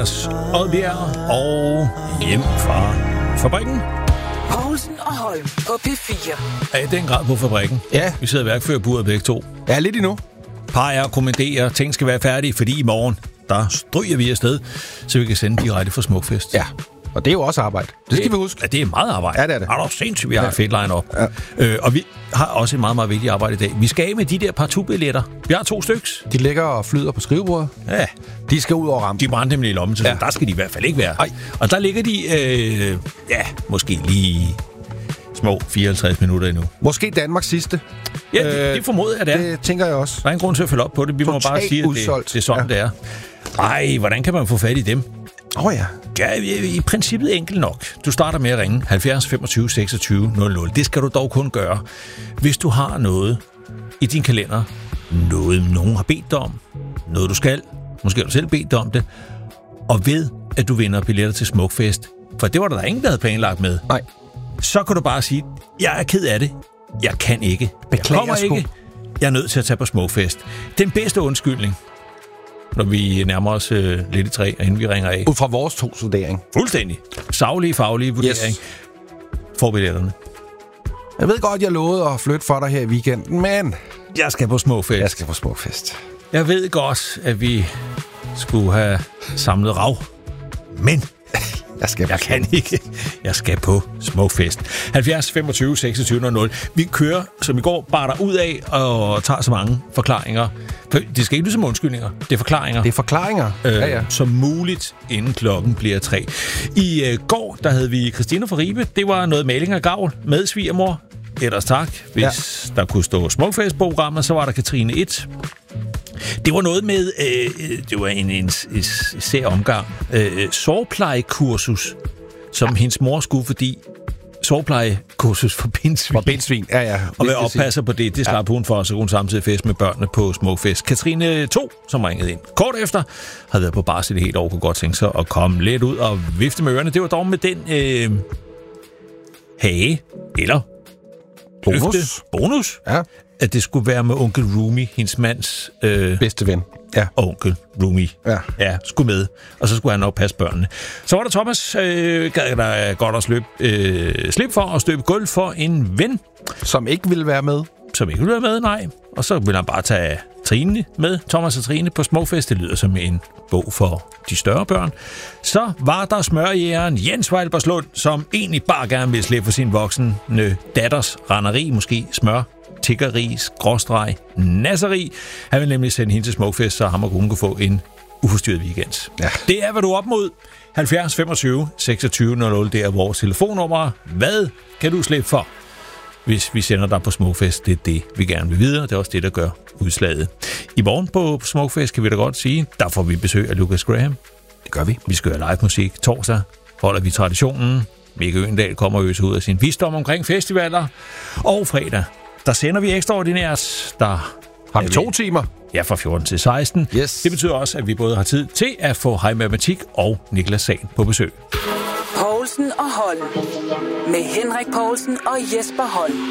Oddbjerg og hjem fra fabrikken. Poulsen og Holm på P4. Er i den grad på fabrikken. Ja. Vi sidder værkførerburet begge to. Ja, lidt endnu. Peger og kommenterer, ting skal være færdige, fordi i morgen, der stryger vi afsted, så vi kan sende direkte fra Smukfest. Ja, og det er jo også arbejde. Det skal vi huske. Ja, det er meget arbejde. Ja, det er det. Er du sindssygt, vi har et fedt line-up. Ja. Og vi har også et meget, meget vigtigt arbejde i dag. Vi skal af med de der partout-billetter. Vi har 2 styks. De ligger og flyder på skrivebordet. Ja. De skal ud over rampen. De brændte nemlig i lommen, så der skal de i hvert fald ikke være. Ej. Og der ligger de, måske lige små 54 minutter endnu. Måske Danmarks sidste. Ja, det formoder jeg, det er. Det tænker jeg også. Der er ingen grund til at følge op på det. Vi må bare sige, at det er sådan, det er. Ej, hvordan kan man få fat i dem? Ja. Ja, i princippet enkelt nok. Du starter med at ringe 70 25 26 00. Det skal du dog kun gøre, hvis du har noget i din kalender. Noget, nogen har bedt dig om. Noget, du skal. Måske har du selv bedt dig om det. Og ved, at du vinder billetter til Smukfest. For det var der ingen, der havde planlagt med. Nej. Så kan du bare sige, jeg er ked af det. Jeg kan ikke. Beklager, jeg kommer ikke. Jeg er nødt til at tage på Smukfest. Den bedste undskyldning, når vi nærmer os lidt i 3, inden vi ringer af. Ud fra vores 2 vurdering. Fuldstændig. Saglige, faglige vurdering. Yes. For billetterne. Jeg ved godt, jeg lovede at flytte for dig her i weekenden, men Jeg skal på Smukfest. jeg skal på Smukfest. Jeg ved godt, at vi skulle have samlet rav. Men jeg kan ikke. Jeg skal på Smukfest. 70 25 26 00. Vi kører, som i går, bare der ud af og tager så mange forklaringer. Det skal ikke lyde som undskyldninger. Det er forklaringer. Det er forklaringer. Som muligt, inden klokken bliver 3. I går, der havde vi Christina fra Ribe. Det var noget maling af gavl med svigermor. Ellers tak. Hvis der kunne stå Smukfest-programmet, så var der Katrine 1. Det var noget med, det var en sær omgang, sårplejekursus, som hendes mor skulle, fordi sårplejekursus for pindsvin. For pindsvin, ja. Og hvad oppasser på det slap hun for, så hun samtidig fest med børnene på Smukfest. Katrine 2, som ringede ind kort efter, havde været på barsel et helt år, kunne godt tænke sig at komme lidt ud og vifte med ørerne. Det var dog med den hage, eller bonus. Ja. At det skulle være med onkel Rumi, hendes mands bedste ven. Ja. Onkel Rumi. Ja, skulle med. Og så skulle han nok passe børnene. Så var der Thomas, gad der godt at slippe for at støbe gulv for en ven. Som ikke ville være med. Nej. Og så ville han bare tage Trine med. Thomas og Trine på Smukfest. Det lyder som en bog for de større børn. Så var der smørjægeren Jens Weilberslund, som egentlig bare gerne ville slippe for sin voksne datters randeri, måske smør, tiggeri, skråstreg, nasseri. Han vil nemlig sende hende til Smukfest, så ham og hun kunne få en uforstyrret weekend. Ja. Det er, hvad du er op mod. 70 25 26 00, det er vores telefonnummer. Hvad kan du slippe for, hvis vi sender dig på Smukfest? Det er det, vi gerne vil vide, og det er også det, der gør udslaget. I morgen på Smukfest kan vi da godt sige, der får vi besøg af Lucas Graham. Det gør vi. Vi skal høre live musik. Torsdag holder vi traditionen. Mikke Øgendal kommer og øser ud af sin visdom omkring festivaler. Og fredag, der sender vi ekstraordinært. Der har vi 2 timer. Ja, fra 14 til 16. Yes. Det betyder også, at vi både har tid til at få Hej Matematik og Niklas Sagen på besøg. Poulsen og Holm. Med Henrik Poulsen og Jesper Holm.